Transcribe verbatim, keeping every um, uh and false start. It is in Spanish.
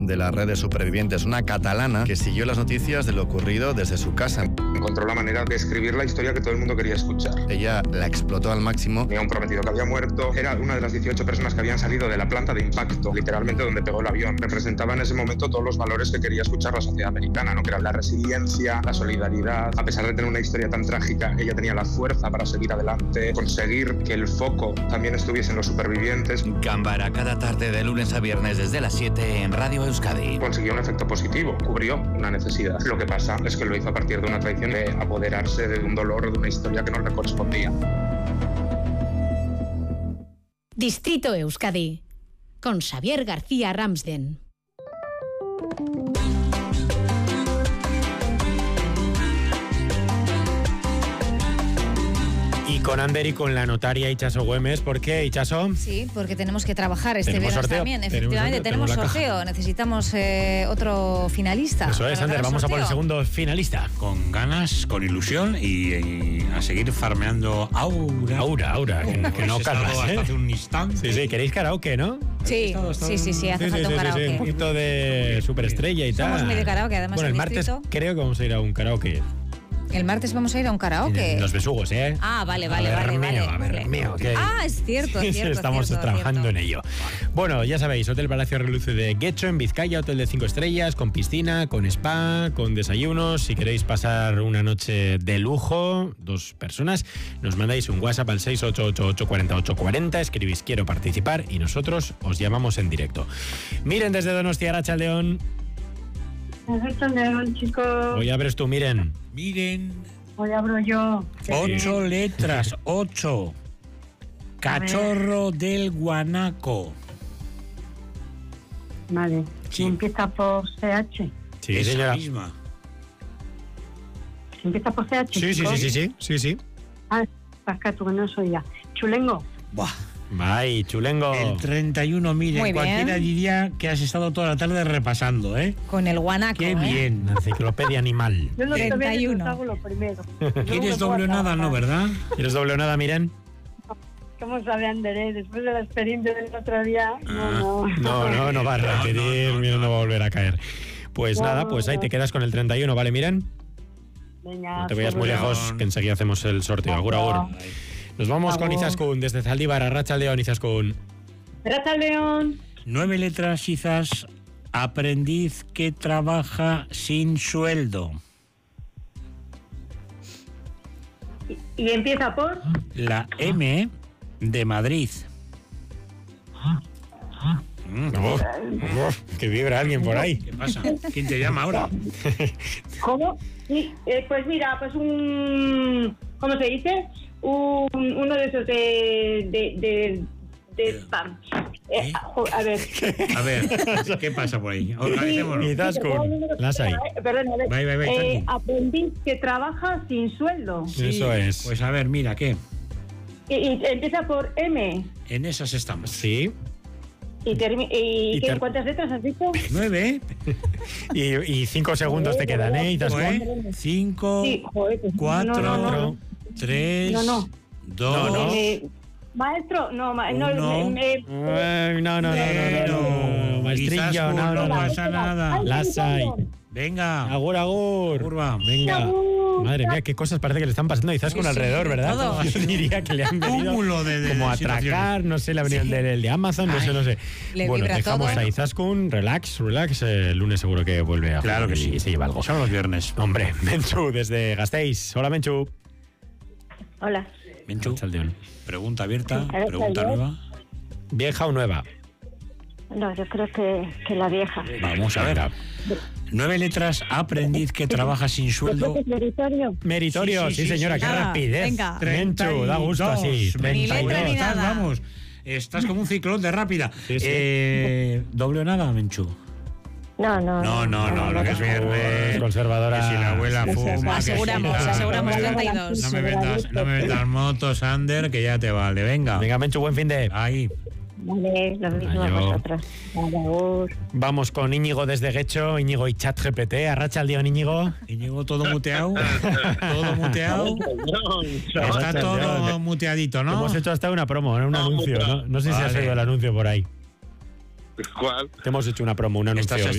de la red de supervivientes, una catalana que siguió las noticias de lo ocurrido desde su casa. Encontró la manera de escribir la historia que todo el mundo quería escuchar. Ella la explotó al máximo. Tenía un prometido que había muerto. Era una de las dieciocho personas que habían salido de la planta de impacto, literalmente donde pegó el avión. Representaba en ese momento todos los valores que quería escuchar la sociedad americana, ¿no? Que era la resiliencia, la solidaridad. A pesar de tener una historia tan trágica, ella tenía la fuerza para seguir adelante, conseguir que el foco también estuviese en los supervivientes. Cámara, cada tarde de lunes a viernes desde las siete en Radio Euskadi. Consiguió un efecto positivo, cubrió una necesidad. Lo que pasa es que lo hizo a partir de una traición, de apoderarse de un dolor, de una historia que no le correspondía. Distrito Euskadi, con Xavier García Ramsden. Y con Ander y con la notaria Itxaso Güemes. ¿Por qué, Itxaso? Sí, porque tenemos que trabajar este ¿Tenemos viernes sorteo? también. ¿Tenemos Efectivamente, sorteo? tenemos, ¿Tenemos la sorteo. Necesitamos eh, otro finalista. Eso es, Ander, vamos a por el segundo finalista. Con ganas, con ilusión y, y a seguir farmeando Aura. Aura, Aura, que, que no cargas, ¿eh? Hasta hace un instante. Sí, sí, ¿queréis karaoke, no? Sí, estado, estado... sí, sí, sí, hace sí, falta sí, un sí, karaoke. sí, un poquito de superestrella y tal. Somos muy de karaoke, además, Bueno, el en martes distrito. creo que vamos a ir a un karaoke. El martes vamos a ir a un karaoke. En los besugos, ¿eh? Ah, vale, vale, a ver, vale, mío, vale. A ver, vale. mío, ¿qué? Ah, es cierto, es cierto. Estamos cierto, trabajando cierto. en ello. Bueno, ya sabéis, Hotel Palacio Reluce de Guecho, en Vizcaya, hotel de cinco estrellas, con piscina, con spa, con desayunos. Si queréis pasar una noche de lujo, dos personas, nos mandáis un WhatsApp al seis ocho ocho ocho cuatro ocho cuatro cero, escribís quiero participar y nosotros os llamamos en directo. Miren desde Donostia, Arratsaldeon. Arratsaldeon, chicos. Hoy abres tú, Miren. Miren. Hoy abro yo. Ocho letras, ocho. Cachorro del guanaco. Vale. Sí. Si empieza por C H. Sí, Esa señora. misma. Si empieza por C H. Sí, sí, chicos. sí, sí, sí, sí, sí. Ah, Pascatu, que no soy ya. Chulengo. Buah. Ay, chulengo. El treinta y uno, miren, Muy bien. cualquiera diría que has estado toda la tarde repasando, ¿eh? Con el guanaco. Qué ¿eh? bien. Enciclopedia animal. Yo no treinta y te uno. hago lo primero. ¿Quieres doble o nada, no, verdad? ¿Quieres doble o nada, Miren? ¿Cómo sabe Anderé? Después de la experiencia del otro día, no, no. No, no, no va a repetir, No, no, no, Miren, no va a no. volver a caer. Pues No, nada, pues ahí te quedas con el treinta y uno, ¿vale, Miren? Venga, No te vayas muy seguro. lejos, que enseguida hacemos el sorteo. Agur, agur. Nos vamos con Agur. Izaskun, desde Zaldívar, Arratsaldeon, Izaskun. Arratsaldeon. Nueve letras, quizás. Aprendiz que trabaja sin sueldo. Y empieza por. La M de Madrid. Mm, Uf, uf, que vibra alguien por ahí. ¿Qué pasa? ¿Quién te llama ahora? ¿Cómo? Sí, eh, pues mira, pues un. ¿Cómo se dice? Un, uno de esos de. de. de, de spam. Eh, ¿Eh? jo- a ver. A ver, ¿qué pasa por ahí? Organicémonos. Izaskun, las hay. Perdón, a ver. Vai, vai, vai, Eh, tranqui. aprendiz que trabaja sin sueldo. Eso es. Pues a ver, mira, ¿qué? Y, y empieza por M. En esas estamos. Sí. ¿Y, termi- y, Y ¿qué- ter- cuántas letras has dicho? Nueve, ¿eh? Y, y cinco segundos te quedan, ¿eh, Izaskun? Nueve, cinco, Sí, joder, pues, cuatro, no, no, no. tres, No, no. dos, No, no. Eh, maestro, no, ma- no, Uno. me- me- Ay, no, no, no, no, no, no, no, maestrillo, Izaskun, no, no, no no. pasa nada. Ay, Las hay. Venga, Agur, agur. curva. Venga. Agur. Madre mía, qué cosas parece que le están pasando a Izaskun Sí, sí, alrededor, ¿verdad? todo. Yo diría que le han venido Cúmulo de- de como a situaciones. atracar, no sé, le ha venido el de, el de Amazon, no sé, no sé. Le Bueno, vibra dejamos todo. a Izaskun, relax, relax. eh, El lunes seguro que vuelve a Claro jugar que sí. y se lleva algo. Son los viernes. Hombre, Menchu, desde Gasteiz. Hola, Menchu. Hola. Menchu, Chaldeón. pregunta abierta, A ver, pregunta Chaldeón. nueva. ¿Vieja o nueva? No, yo creo que, que la vieja. Vamos a ver. Nueve letras, aprendiz que trabaja sin sueldo. ¿Es meritorio? Meritorio, sí, Sí, sí, sí, señora, sí. qué Nada, rapidez. venga. Menchu, da gusto así. Ni treinta y letra dos. ni Estás, nada. vamos, estás como un ciclón de rápida. Sí, sí. Eh, ¿Doble o nada, Menchu? No, no. No, no, no, lo que es viernes. Conservadora. Que si la abuela Sí, sí, sí. fuma. que si Aseguramos, tal, aseguramos no me- treinta y dos. No me metas, no me metas motos, Ander, que ya te vale. Venga. Venga, Menchu, buen fin de. Ahí. Vale, lo mismo a Adiós. vosotros. Vale, agur. Vamos con Íñigo desde Guecho, Íñigo y ChatGPT. Arratsaldeon, Íñigo. Y llegó todo muteado. Todo muteado. Está Arratsaldeon. todo muteadito, ¿no? Hemos hecho hasta una promo, ¿no? un No, anuncio. puta. ¿no? No sé si has Vale. oído el anuncio por ahí. ¿Cuál? Te hemos hecho una promo, un anuncio. Estás